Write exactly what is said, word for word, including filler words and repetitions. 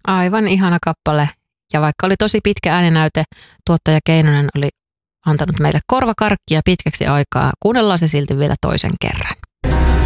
Aivan ihana kappale. Ja vaikka oli tosi pitkä ääninäyte, tuottaja Keinonen oli antanut meille korvakarkkia pitkäksi aikaa. Kuunnellaan se silti vielä toisen kerran.